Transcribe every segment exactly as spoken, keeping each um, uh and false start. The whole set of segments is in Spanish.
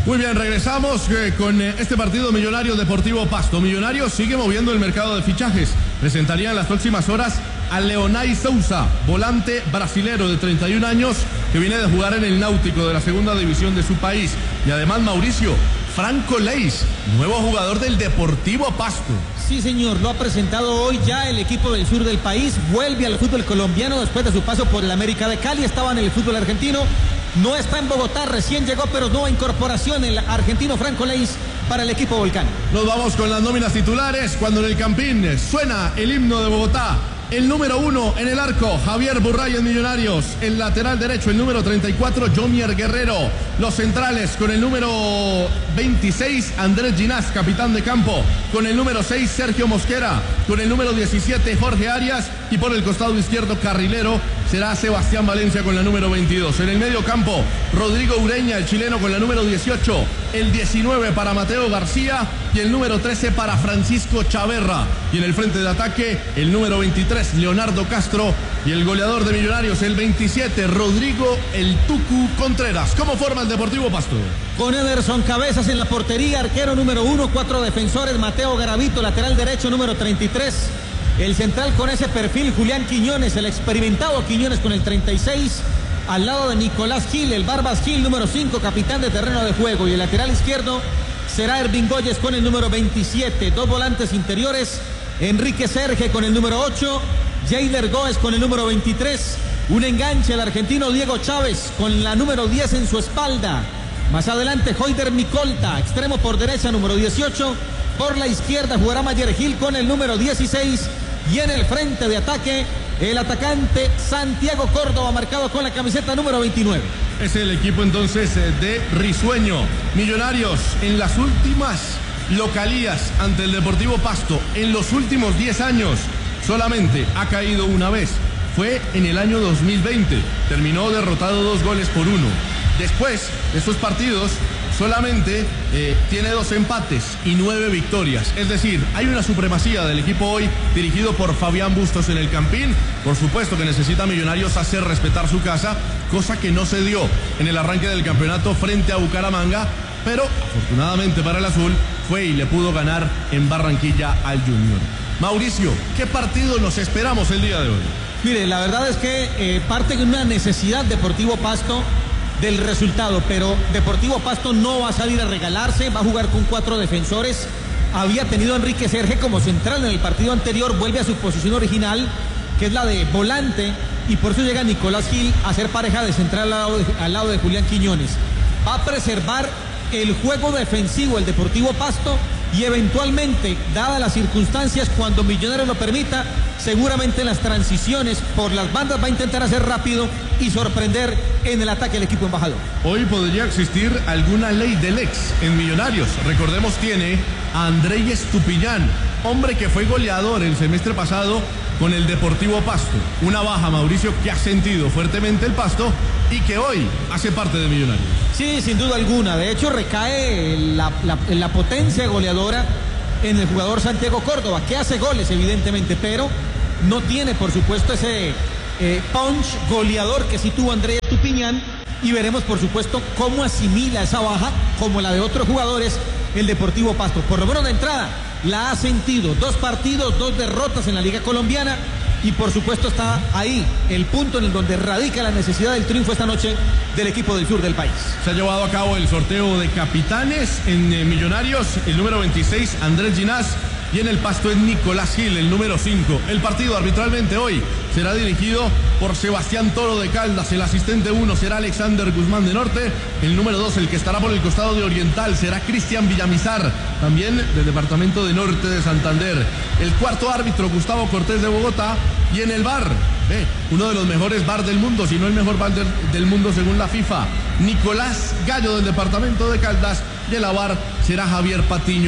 Muy bien, regresamos eh, con eh, este partido Millonarios Deportivo Pasto. Millonarios sigue moviendo el mercado de fichajes. Presentaría en las próximas horas a Leonay Souza, volante brasilero de treinta y un años que viene de jugar en el Náutico de la segunda división de su país. Y además, Mauricio, Franco Leis, nuevo jugador del Deportivo Pasto. Sí, señor, lo ha presentado hoy ya el equipo del sur del país. Vuelve al fútbol colombiano después de su paso por el América de Cali. Estaba en el fútbol argentino. No está en Bogotá, recién llegó, pero nueva incorporación el argentino Franco Leis para el equipo Volcán. Nos vamos con las nóminas titulares cuando en el Campín suena el himno de Bogotá. El número uno en el arco, Javier Burray en Millonarios. El lateral derecho, el número treinta y cuatro, Jomier Guerrero. Los centrales con el número veintiséis, Andrés Ginás, capitán de campo. Con el número seis, Sergio Mosquera. Con el número diecisiete, Jorge Arias. Y por el costado izquierdo, carrilero, será Sebastián Valencia con la número veintidós. En el medio campo, Rodrigo Ureña, el chileno, con la número dieciocho. El diecinueve para Mateo García. Y el número trece para Francisco Chaverra. Y en el frente de ataque, el número veintitrés, Leonardo Castro. Y el goleador de Millonarios, el veintisiete, Rodrigo El Tucu Contreras. ¿Cómo forma el Deportivo Pasto? Con Ederson Cabezas en la portería, arquero número uno, cuatro defensores, Mateo Garavito, lateral derecho número treinta y tres. El central con ese perfil, Julián Quiñones, el experimentado Quiñones con el treinta y seis. Al lado de Nicolás Gil, el Barbas Gil, número cinco, capitán de terreno de juego. Y el lateral izquierdo será Ervin Goyes con el número veintisiete. Dos volantes interiores, Enrique Serge con el número ocho, Jailer Góez con el número veintitrés. Un enganche, el argentino Diego Chávez con la número diez en su espalda. Más adelante, Hoider Micolta, extremo por derecha, número dieciocho. Por la izquierda jugará Mayer Gil con el número dieciséis. Y en el frente de ataque, el atacante Santiago Córdoba, marcado con la camiseta número veintinueve. Es el equipo entonces de Risueño. Millonarios en las últimas localías ante el Deportivo Pasto, en los últimos diez años, solamente ha caído una vez. Fue en el año dos mil veinte. Terminó derrotado dos goles por uno. Después de esos partidos, solamente eh, tiene dos empates y nueve victorias. Es decir, hay una supremacía del equipo hoy dirigido por Fabián Bustos en el Campín. Por supuesto que necesita Millonarios hacer respetar su casa, cosa que no se dio en el arranque del campeonato frente a Bucaramanga, pero afortunadamente para el azul fue y le pudo ganar en Barranquilla al Junior. Mauricio, ¿qué partido nos esperamos el día de hoy? Mire, la verdad es que eh, parte de una necesidad Deportivo Pasto del resultado, pero Deportivo Pasto no va a salir a regalarse, va a jugar con cuatro defensores. Había tenido a Enrique Serge como central en el partido anterior, vuelve a su posición original, que es la de volante, y por eso llega Nicolás Gil a ser pareja de central al lado de, al lado de Julián Quiñones. Va a preservar el juego defensivo el Deportivo Pasto y eventualmente, dadas las circunstancias, cuando Millonarios lo permita, seguramente en las transiciones por las bandas va a intentar hacer rápido y sorprender en el ataque el equipo embajador. Hoy podría existir alguna ley del ex en Millonarios. Recordemos, tiene a Andrei Estupiñán, hombre que fue goleador el semestre pasado con el Deportivo Pasto. Una baja, Mauricio, que ha sentido fuertemente el Pasto y que hoy hace parte de Millonarios. Sí, sin duda alguna. De hecho, recae la, la, la potencia goleadora en el jugador Santiago Córdoba, que hace goles evidentemente, pero no tiene, por supuesto, ese eh, punch goleador que sí tuvo Andrés Estupiñán. Y veremos, por supuesto, cómo asimila esa baja, como la de otros jugadores, el Deportivo Pasto. Por lo menos de entrada la ha sentido. Dos partidos, dos derrotas en la Liga Colombiana. Y por supuesto está ahí el punto en el donde radica la necesidad del triunfo esta noche del equipo del sur del país. Se ha llevado a cabo el sorteo de capitanes en eh, Millonarios. El número veintiséis, Andrés Ginás. Y en el Pasto es Nicolás Gil, el número cinco. El partido arbitralmente hoy será dirigido por Sebastián Toro de Caldas. El asistente uno será Alexander Guzmán de Norte. El número dos, el que estará por el costado de Oriental, será Cristian Villamizar, también del departamento de Norte de Santander. El cuarto árbitro, Gustavo Cortés de Bogotá. Y en el V A R, eh, uno de los mejores V A R del mundo, si no el mejor V A R del, del mundo según la FIFA, Nicolás Gallo del departamento de Caldas. Y el A V A R será Javier Patiño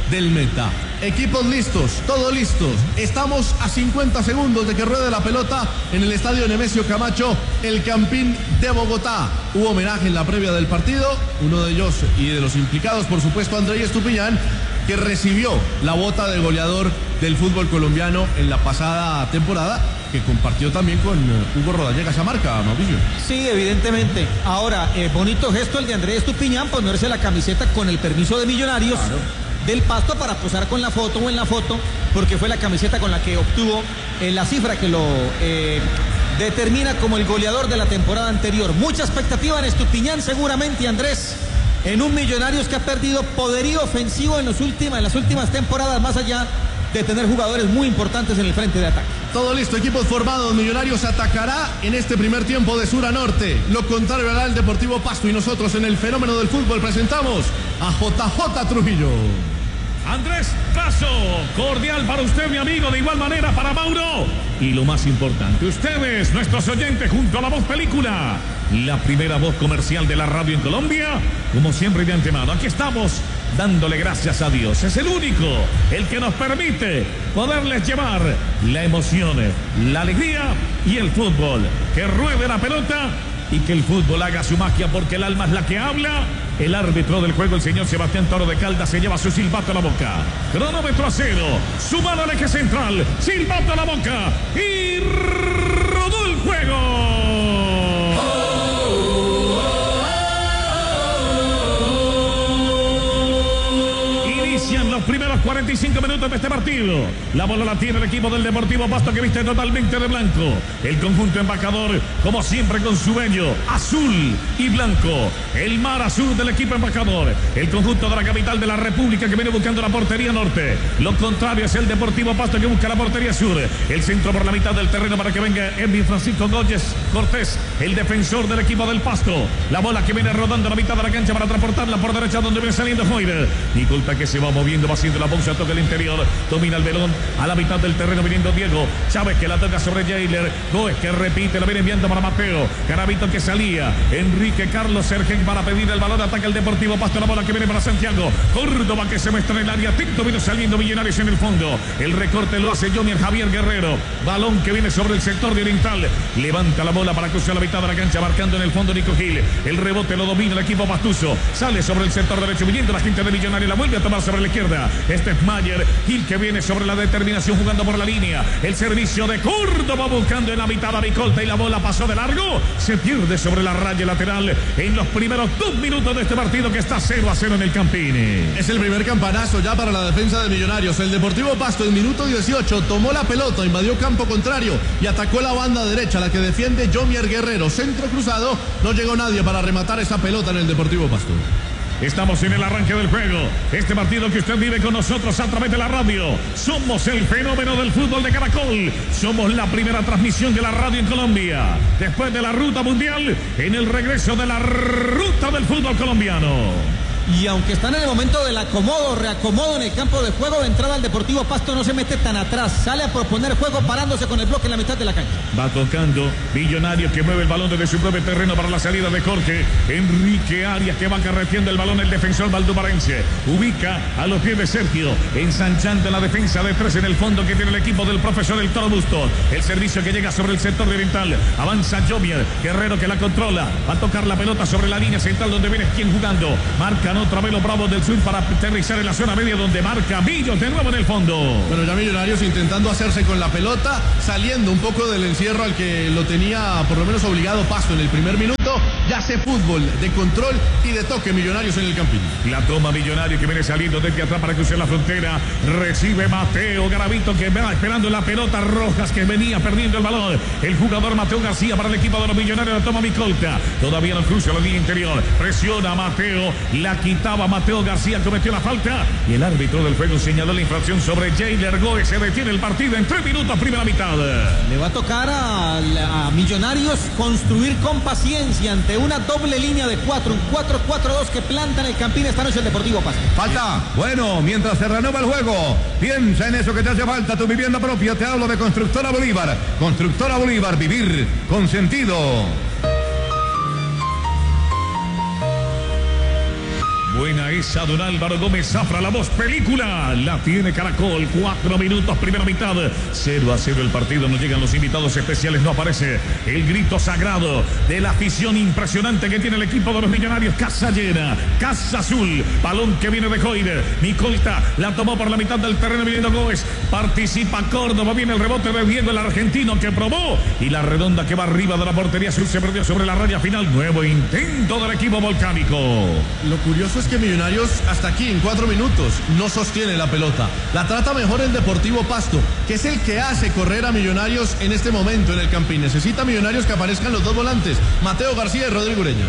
del meta. Equipos listos, todo listos. Estamos a cincuenta segundos de que ruede la pelota en el estadio Nemesio Camacho, el Campín de Bogotá. Hubo homenaje en la previa del partido, uno de ellos y de los implicados, por supuesto, Andrés Estupiñán, que recibió la bota de goleador del fútbol colombiano en la pasada temporada, que compartió también con Hugo Rodallega esa marca, Mauricio. Sí, evidentemente. Ahora, eh, bonito gesto el de Andrés Estupiñán, ponerse la camiseta con el permiso de Millonarios. Claro. Del Pasto para posar con la foto o en la foto, porque fue la camiseta con la que obtuvo eh, la cifra que lo eh, determina como el goleador de la temporada anterior. Mucha expectativa en Estupiñán seguramente, Andrés, en un Millonarios que ha perdido poderío ofensivo en, los últimas, en las últimas temporadas, más allá de tener jugadores muy importantes en el frente de ataque. Todo listo, equipos formados. Millonarios atacará en este primer tiempo de sur a norte. Lo contrario hará el Deportivo Pasto, y nosotros en el fenómeno del fútbol presentamos a J J Trujillo. Andrés Paso, cordial para usted, mi amigo, de igual manera para Mauro. Y lo más importante, ustedes, nuestros oyentes, junto a La Voz Película, la primera voz comercial de la radio en Colombia. Como siempre, de antemano, aquí estamos dándole gracias a Dios. Es el único, el que nos permite poderles llevar la emoción, la alegría y el fútbol. Que ruede la pelota y que el fútbol haga su magia, porque el alma es la que habla. El árbitro del juego, el señor Sebastián Toro de Caldas, se lleva su silbato a la boca. Cronómetro a cero, su mano al eje central, silbato a la boca y rodó el juego. Inician los primeros cuarenta y cinco minutos de este partido. La bola la tiene el equipo del Deportivo Pasto, que viste totalmente de blanco. El conjunto embajador, como siempre, con su vello azul y blanco. El mar azul del equipo embajador. El conjunto de la capital de la República, que viene buscando la portería norte. Lo contrario es el Deportivo Pasto, que busca la portería sur. El centro por la mitad del terreno para que venga Edwin Francisco Gómez Cortés, el defensor del equipo del Pasto. La bola que viene rodando a la mitad de la cancha para transportarla por derecha, donde viene saliendo Hoyder. Nicolta, que se va moviendo, va haciendo la pausa, toca el interior, domina el velón a la mitad del terreno, viniendo Diego Chávez, que la toca sobre Jailer Goes, que repite, la viene enviando para Mateo Garavito, que salía Enrique Carlos Sergen para pedir el balón, ataca el Deportivo Pasto, la bola que viene para Santiago Córdoba, que se muestra en el área, Tinto vino saliendo, Millonarios en el fondo, el recorte lo hace Jomier Javier Guerrero, balón que viene sobre el sector de oriental, levanta la bola para cruzar la mitad de la cancha, marcando en el fondo Nico Gil, el rebote lo domina el equipo pastuso, sale sobre el sector derecho, viniendo la gente de Millonarios, la vuelve a tomar sobre la izquierda. Este es Mayer, Gil, que viene sobre la determinación, jugando por la línea. El servicio de Córdoba buscando en la mitad a Bicolta, y la bola pasó de largo. Se pierde sobre la raya lateral en los primeros dos minutos de este partido, que está cero a cero en el Campín. Es el primer campanazo ya para la defensa de Millonarios. El Deportivo Pasto en minuto dieciocho tomó la pelota, invadió campo contrario y atacó la banda derecha, la que defiende Jomier Guerrero. Centro cruzado, no llegó nadie para rematar esa pelota en el Deportivo Pasto. Estamos en el arranque del juego. Este partido que usted vive con nosotros a través de la radio. Somos el fenómeno del fútbol de Caracol. Somos la primera transmisión de la radio en Colombia. Después de la ruta mundial, en el regreso de la ruta del fútbol colombiano. Y aunque están en el momento del acomodo, reacomodo en el campo de juego, de entrada al Deportivo Pasto no se mete tan atrás, sale a proponer juego parándose con el bloque en la mitad de la cancha. Va tocando Millonarios, que mueve el balón desde su propio terreno para la salida de Jorge Enrique Arias, que va carreteando el balón el defensor valdomarense. Ubica a los pies de Sergio, ensanchando la defensa de tres en el fondo que tiene el equipo del profesor El Toro Busto. El servicio que llega sobre el sector de oriental, avanza Jomier Guerrero, que la controla, va a tocar la pelota sobre la línea central, donde viene quien jugando, marcan otra vez los Bravos del Sur para aterrizar en la zona media, donde marca Millos de nuevo en el fondo. Bueno, ya Millonarios intentando hacerse con la pelota, saliendo un poco del encierro al que lo tenía por lo menos obligado Pasto en el primer minuto. Ya hace fútbol de control y de toque Millonarios en el Campín. La toma Millonarios, que viene saliendo desde atrás para cruzar la frontera. Recibe Mateo Garavito, que va esperando la pelota. Rojas, que venía perdiendo el balón. El jugador Mateo García para el equipo de los Millonarios. La toma Bicolta, todavía no cruza la línea interior. Presiona a Mateo, la quitaba Mateo García, cometió la falta y el árbitro del juego señaló la infracción sobre Jailer Goes. Se detiene el partido en tres minutos, primera mitad. Le va a tocar a, a Millonarios construir con paciencia ante una doble línea de cuatro, un cuatro cuatro dos que planta en el Campín esta noche el Deportivo Pasto. Falta, bueno, mientras se renueva el juego, piensa en eso que te hace falta, tu vivienda propia. Te hablo de Constructora Bolívar. Constructora Bolívar, vivir con sentido. buena esa, don Álvaro Gómez Zafra, la voz película. La tiene Caracol. Cuatro minutos, primera mitad. Cero a cero el partido. Nos llegan los invitados especiales. No aparece el grito sagrado de la afición impresionante que tiene el equipo de los Millonarios. Casa llena, casa azul. Balón que viene de Joiner. Micolta la tomó por la mitad del terreno viniendo Gómez. Participa Córdoba. Viene el rebote de Diego, el argentino que probó. Y la redonda que va arriba de la portería azul se perdió sobre la raya final. Nuevo intento del equipo volcánico. Lo curioso es que Millonarios hasta aquí en cuatro minutos no sostiene la pelota. La trata mejor el Deportivo Pasto, que es el que hace correr a Millonarios en este momento en el Campín. Necesita Millonarios que aparezcan los dos volantes, Mateo García y Rodrigo Ureña.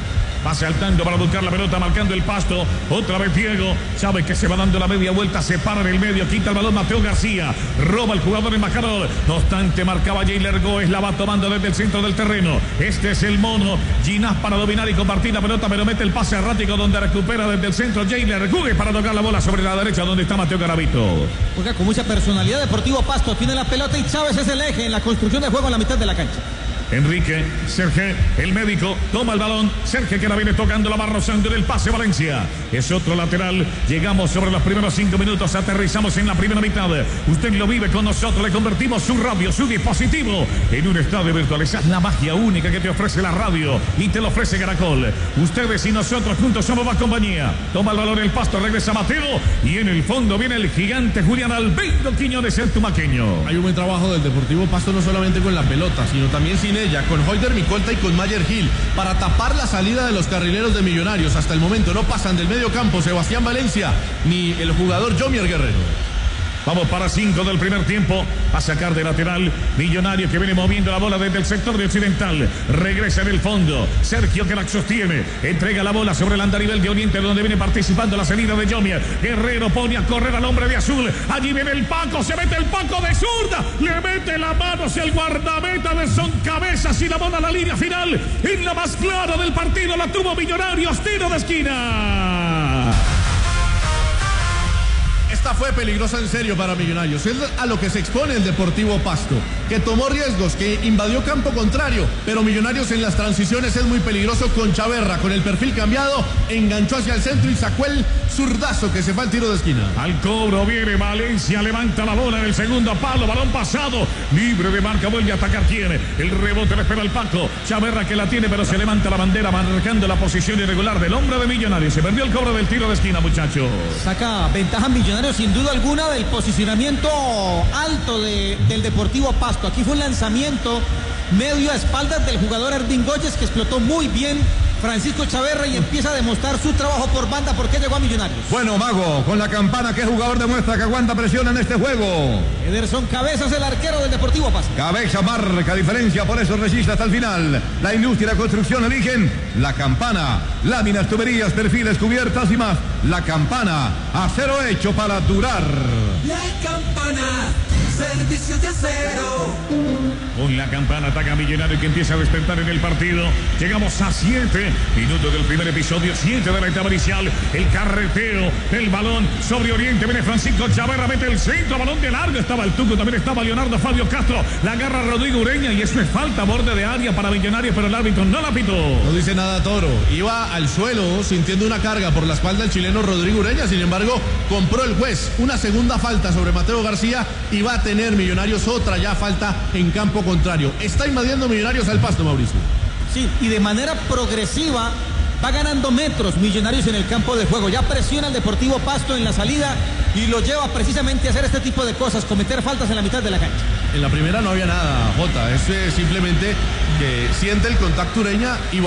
Va saltando para buscar la pelota, marcando el Pasto. Otra vez Diego. Sabe que se va dando la media vuelta. Se para en el medio. Quita el balón Mateo García. Roba el jugador embajador. No obstante, marcaba Jailer Gómez. La va tomando desde el centro del terreno. Este es el mono. Ginás para dominar y compartir la pelota. Pero mete el pase errático donde recupera desde el centro Jailer Gómez para tocar la bola sobre la derecha donde está Mateo Garavito. Juega con mucha personalidad. Deportivo Pasto tiene la pelota y Chávez es el eje en la construcción de juego en la mitad de la cancha. Enrique, Sergio, el médico, toma el balón. Sergio que la viene tocando, la va rozando en el pase Valencia. Es otro lateral. Llegamos sobre los primeros cinco minutos. Aterrizamos en la primera mitad. Usted lo vive con nosotros. Le convertimos su radio, su dispositivo en un estadio virtual. Esa es la magia única que te ofrece la radio y te lo ofrece Caracol. Ustedes y nosotros juntos somos más compañía. Toma el balón el Pasto, regresa Mateo. Y en el fondo viene el gigante Julián Albeiro Quiñones, el tumaqueño. Hay un buen trabajo del Deportivo Pasto, no solamente con la pelota, sino también sin ella, con Joiner Micolta y con Mayer Gil, para tapar la salida de los carrileros de Millonarios. Hasta el momento no pasan del medio campo Sebastián Valencia ni el jugador Jomier Guerrero. Vamos para cinco del primer tiempo. Va a sacar de lateral Millonario que viene moviendo la bola desde el sector de occidental. Regresa en el fondo. Sergio que la sostiene. Entrega la bola sobre el andarivel de Oriente donde viene participando la salida de Jomier. Guerrero pone a correr al hombre de azul. Allí viene el Paco. Se mete el Paco de zurda. Le mete la mano hacia el guardameta de Son Cabezas y la bola a la línea final. En la más clara del partido la tuvo Millonarios. Tiro de esquina. Esta fue peligrosa en serio para Millonarios. Es a lo que se expone el Deportivo Pasto, que tomó riesgos, que invadió campo contrario, pero Millonarios en las transiciones es muy peligroso con Chaverra, con el perfil cambiado, enganchó hacia el centro y sacó el zurdazo que se fue al tiro de esquina. Al cobro viene Valencia, levanta la bola en el segundo palo, balón pasado, libre de marca, vuelve a atacar quién. El rebote le espera el Paco. Chaverra que la tiene, pero se levanta la bandera marcando la posición irregular del hombre de Millonarios. Se perdió el cobro del tiro de esquina, muchachos. Saca ventaja Millonarios sin duda alguna del posicionamiento alto de, del Deportivo Pasto. Aquí fue un lanzamiento medio a espaldas del jugador Erdin Goyes que explotó muy bien Francisco Chaverra y empieza a demostrar su trabajo por banda porque llegó a Millonarios. Bueno, Mago, con la campana, ¿qué jugador demuestra que aguanta presión en este juego? Ederson Cabezas, el arquero del Deportivo Pasto. Cabeza marca diferencia, por eso resiste hasta el final. La industria y la construcción eligen la campana, láminas, tuberías, perfiles, cubiertas y más. La campana, acero hecho para durar. La campana, servicios de acero. Con la campana ataca Millonario que empieza a despertar en el partido. Llegamos a siete minutos del primer episodio, siete de la etapa inicial. El carreteo, el balón sobre Oriente. Viene Francisco Chaverra, mete el centro, balón de largo. Estaba el Tuco, también estaba Leonardo Fabio Castro. La agarra Rodrigo Ureña y eso es falta, borde de área para Millonarios, pero el árbitro no la pitó. No dice nada Toro. Iba al suelo sintiendo una carga por la espalda del chileno Rodrigo Ureña. Sin embargo, compró el juez una segunda falta sobre Mateo García y va a tener Millonarios otra ya falta en campo contrario. Está invadiendo Millonarios al Pasto, Mauricio. Sí, y de manera progresiva va ganando metros Millonarios en el campo de juego. Ya presiona al Deportivo Pasto en la salida y lo lleva precisamente a hacer este tipo de cosas, cometer faltas en la mitad de la cancha. En la primera no había nada, Jota. Es eh, simplemente que siente el contacto Ureña y